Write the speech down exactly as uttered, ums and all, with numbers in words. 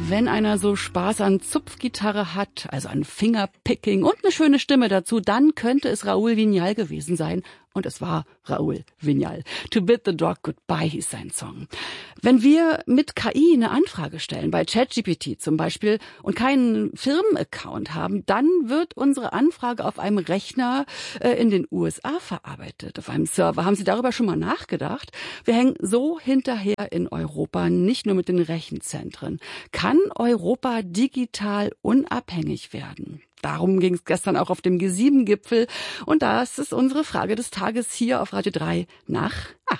Wenn einer so Spaß an Zupfgitarre hat, also an Fingerpicking und eine schöne Stimme dazu, dann könnte es Raúl Viñal gewesen sein. Und es war Raúl Viñal. To Bid the Dog Goodbye hieß sein Song. Wenn wir mit K I eine Anfrage stellen, bei ChatGPT zum Beispiel, und keinen Firmenaccount haben, dann wird unsere Anfrage auf einem Rechner äh, in den U S A verarbeitet, auf einem Server. Haben Sie darüber schon mal nachgedacht? Wir hängen so hinterher in Europa, nicht nur mit den Rechenzentren. Kann Europa digital unabhängig werden? Darum ging es gestern auch auf dem G sieben Gipfel. Und das ist unsere Frage des Tages hier auf Radio drei nach acht.